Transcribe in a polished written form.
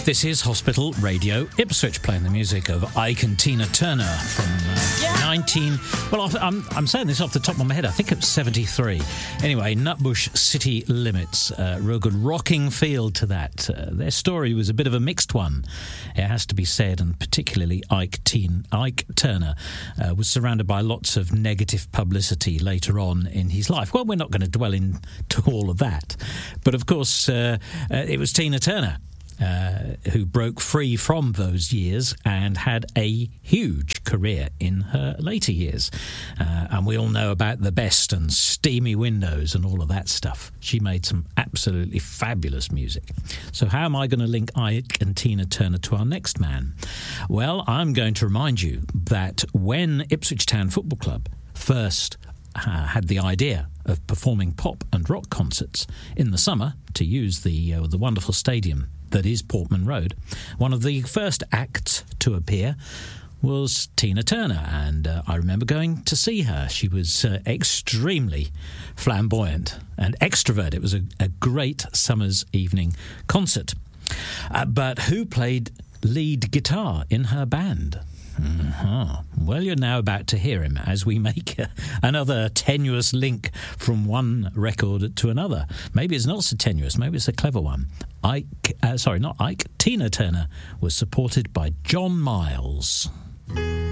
This is Hospital Radio Ipswich, playing the music of Ike and Tina Turner from 19... Well, I'm saying this off the top of my head. I think it's 73. Anyway, Nutbush City Limits. Real good rocking feel to that. Their story was a bit of a mixed one, it has to be said, and particularly Ike Turner was surrounded by lots of negative publicity later on in his life. Well, we're not going to dwell into all of that. But, of course, it was Tina Turner who broke free from those years and had a huge career in her later years. And we all know about The Best and Steamy Windows and all of that stuff. She made some absolutely fabulous music. So how am I going to link Ike and Tina Turner to our next man? Well, I'm going to remind you that when Ipswich Town Football Club first had the idea of performing pop and rock concerts in the summer to use the wonderful stadium that is Portman Road, one of the first acts to appear was Tina Turner, and I remember going to see her. She was extremely flamboyant and extrovert. It was a great summer's evening concert. But who played lead guitar in her band? Well, you're now about to hear him as we make another tenuous link from one record to another. Maybe it's not so tenuous, maybe it's a clever one. Tina Turner was supported by John Miles.